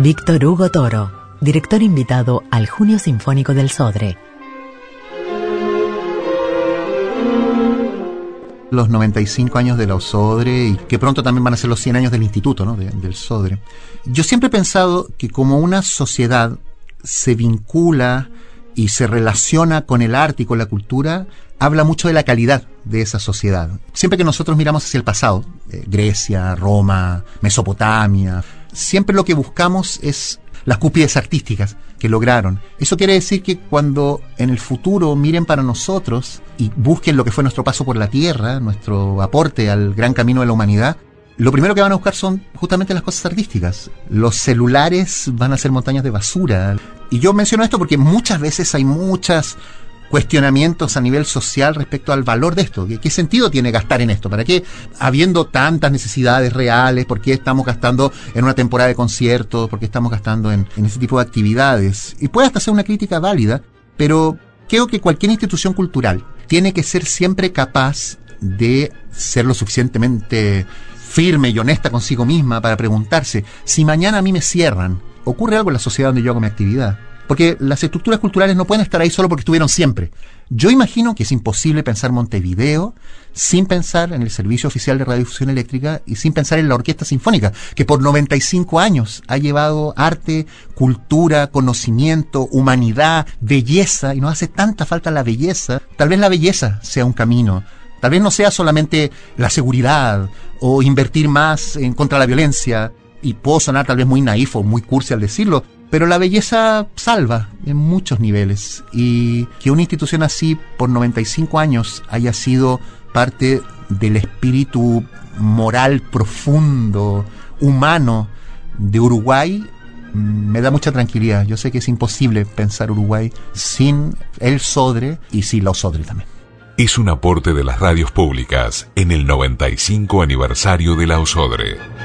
Víctor Hugo Toro, director invitado al Junio Sinfónico del Sodre. Los 95 años de la Sodre y que pronto también van a ser los 100 años del Instituto, ¿no? del Sodre. Yo siempre he pensado que como una sociedad se vincula y se relaciona con el arte y con la cultura, habla mucho de la calidad de esa sociedad. Siempre que nosotros miramos hacia el pasado, Grecia, Roma, Mesopotamia, siempre lo que buscamos es las cúspides artísticas que lograron. Eso quiere decir que cuando en el futuro miren para nosotros y busquen lo que fue nuestro paso por la Tierra, nuestro aporte al gran camino de la humanidad, lo primero que van a buscar son justamente las cosas artísticas. Los celulares van a ser montañas de basura. Y yo menciono esto porque muchas veces hay muchos cuestionamientos a nivel social respecto al valor de esto. ¿Qué sentido tiene gastar en esto? ¿Para qué? Habiendo tantas necesidades reales, ¿por qué estamos gastando en una temporada de conciertos? ¿Por qué estamos gastando en ese tipo de actividades? Y puede hasta ser una crítica válida, pero creo que cualquier institución cultural tiene que ser siempre capaz de ser lo suficientemente firme y honesta consigo misma para preguntarse, si mañana a mí me cierran, ¿ocurre algo en la sociedad donde yo hago mi actividad? Porque las estructuras culturales no pueden estar ahí solo porque estuvieron siempre. Yo imagino que es imposible pensar Montevideo sin pensar en el Servicio Oficial de Radiodifusión Eléctrica y sin pensar en la Orquesta Sinfónica, que por 95 años ha llevado arte, cultura, conocimiento, humanidad, belleza, y nos hace tanta falta la belleza. Tal vez la belleza sea un camino. Tal vez no sea solamente la seguridad o invertir más en contra la violencia, y puedo sonar tal vez muy naif o muy cursi al decirlo, pero la belleza salva en muchos niveles, y que una institución así por 95 años haya sido parte del espíritu moral profundo, humano de Uruguay, me da mucha tranquilidad. Yo sé que es imposible pensar Uruguay sin el Sodre y sin la Sodre también. Es un aporte de las radios públicas en el 95 aniversario de la Sodre.